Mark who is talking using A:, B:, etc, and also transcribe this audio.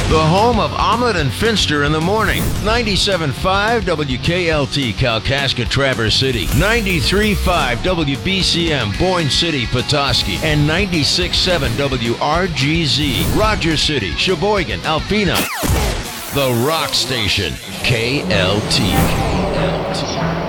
A: The home of Omelet and Finster in the morning. 97.5 WKLT Kalkaska Traverse City. 93.5 WBCM Boyne City Petoskey. And 96.7 WRGZ Rogers City, Sheboygan, Alpena. The Rock Station. KLT.